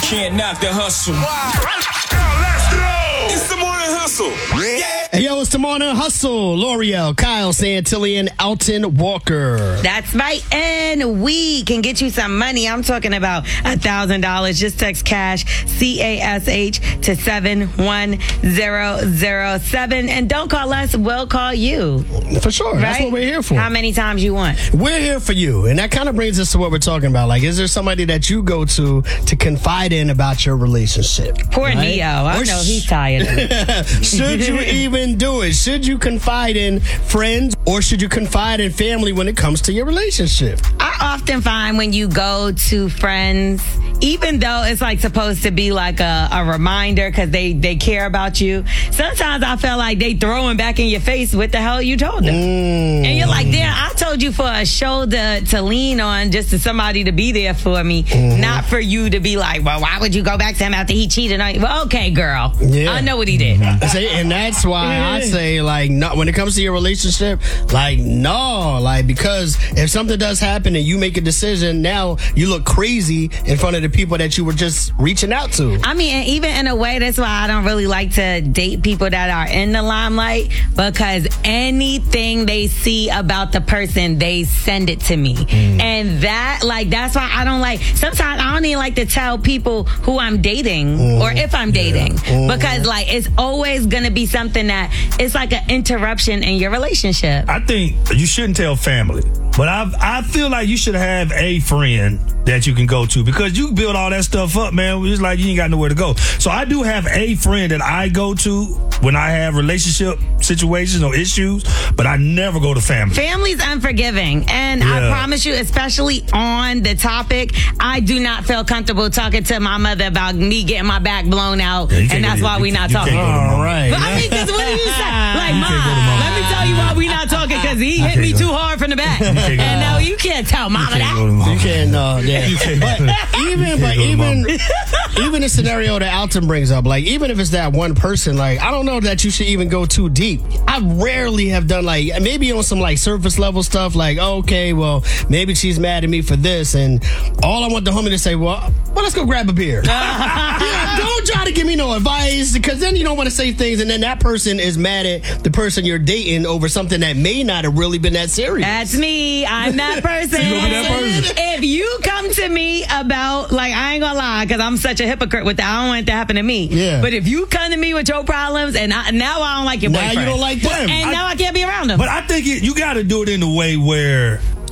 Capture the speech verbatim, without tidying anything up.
can't knock the hustle. Let's go. It's the morning hustle. Yeah. Hey, yo, it's the morning hustle. L'Oreal, Kyle Santillan, Alton Walker. That's right. And we can get you some money. I'm talking about one thousand dollars. Just text cash, C A S H, to seven one zero zero seven. And don't call us. We'll call you. For sure. Right? That's what we're here for. How many times you want? We're here for you. And that kind of brings us to what we're talking about. Like, is there somebody that you go to to confide in about your relationship? Poor right? Neo. I Or know sh- he's tired. Should you even do it? Should you confide in friends or should you confide in family when it comes to your relationship? I often find when you go to friends, even though it's like supposed to be like a, a reminder because they, they care about you, sometimes I feel like they throwing back in your face what the hell you told them. Mm. And you're like, damn, I told you for a shoulder to lean on, just to somebody to be there for me, mm-hmm. not for you to be like, well, why would you go back to him after he cheated on you? Well, okay, girl. Yeah. I know what he did. See, and that's why I say, like, no, when it comes to your relationship, like, no, like, because if something does happen and you make a decision, now you look crazy in front of the people that you were just reaching out to. I mean, and even in a way, that's why I don't really like to date people that are in the limelight, because anything they see about the person, they send it to me. Mm. And that, like, that's why I don't like, sometimes I don't even like to tell people who I'm dating mm. or if I'm dating, yeah. mm. because, like, it's always going to be something that it's like an interruption in your relationship. I think you shouldn't tell family, but I I feel like you should have a friend that you can go to, because you build all that stuff up, man. It's like you ain't got nowhere to go. So I do have a friend that I go to when I have relationship situations or issues, but I never go to family. Family's unforgiving. And yeah. I promise you, especially on the topic, I do not feel comfortable talking to my mother about me getting my back blown out, yeah, and that's why we not talking. All right. But I mean, because what do you say? Like, Mom, let me tell you why we not talking, because he hit me too hard from the back. And now you can't tell Mama that. You can't, no, yeah. But even, but even, even the scenario that Alton brings up, like, even if it's that one person, like, I don't know that you should even go too deep. I rarely have done, like, maybe on some, like, surface level stuff, like, okay, well, maybe she's mad at me for this, and all I want the homie to say, well, well, let's go grab a beer. Yeah, don't try to give me no advice, because then you don't want to say things, and then that person is mad at the person you're dating over something that may not have really been that serious. That's me. I'm that person. You gonna be that person? If you come to me about, like, I ain't gonna lie, because I'm such a hypocrite with that. I don't want it to happen to me. Yeah. But if you come to me with your problems, and I, now I don't like your now boyfriend. you don't like them. And I, now I can't be around them. But I think it, you got to do it in a way where